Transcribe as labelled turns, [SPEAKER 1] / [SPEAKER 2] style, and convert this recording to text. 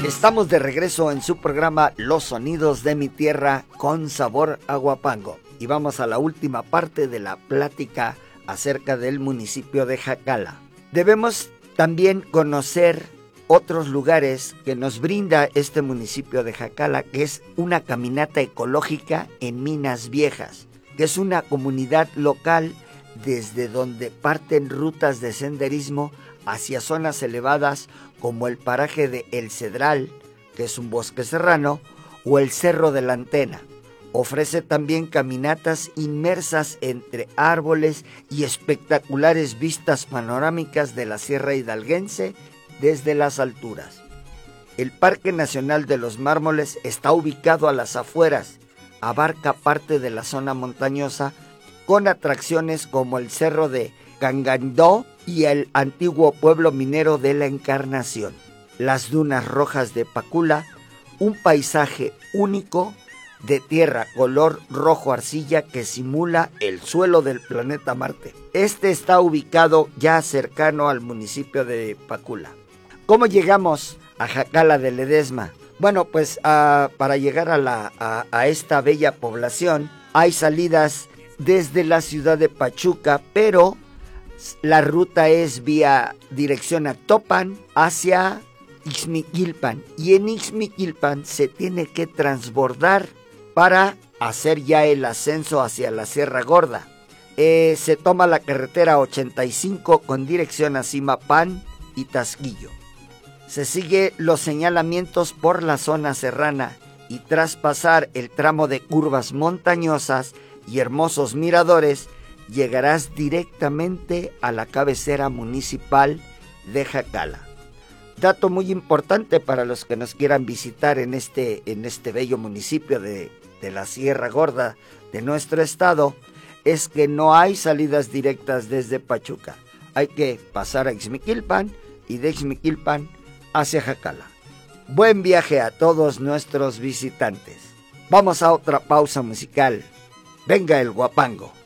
[SPEAKER 1] Estamos de regreso en su programa Los Sonidos de mi Tierra con sabor a Huapango. Y vamos a la última parte de la plática acerca del municipio de Jacala. Debemos también conocer otros lugares que nos brinda este municipio de Jacala, que es una caminata ecológica en Minas Viejas, que es una comunidad local desde donde parten rutas de senderismo hacia zonas elevadas como el paraje de El Cedral, que es un bosque serrano, o el Cerro de la Antena. Ofrece también caminatas inmersas entre árboles y espectaculares vistas panorámicas de la Sierra Hidalguense desde las alturas. El Parque Nacional de los Mármoles está ubicado a las afueras, abarca parte de la zona montañosa con atracciones como el Cerro de Cangandó y el antiguo pueblo minero de la Encarnación. Las dunas rojas de Pacula, un paisaje único de tierra color rojo arcilla que simula el suelo del planeta Marte. Este está ubicado ya cercano al municipio de Pacula. ¿Cómo llegamos a Jacala de Ledesma? Bueno, pues para llegar a esta bella población hay salidas desde la ciudad de Pachuca, pero la ruta es vía dirección a Topan hacia Ixmiquilpan, y en Ixmiquilpan se tiene que transbordar para hacer ya el ascenso hacia la Sierra Gorda. Se toma la carretera 85 con dirección a Zimapán y Tasquillo. Se sigue los señalamientos por la zona serrana y tras pasar el tramo de curvas montañosas y hermosos miradores, llegarás directamente a la cabecera municipal de Jacala. Dato muy importante para los que nos quieran visitar en este bello municipio de la Sierra Gorda de nuestro estado, es que no hay salidas directas desde Pachuca. Hay que pasar a Ixmiquilpan y de Ixmiquilpan hacia Jacala. Buen viaje a todos nuestros visitantes. Vamos a otra pausa musical. Venga el Huapango.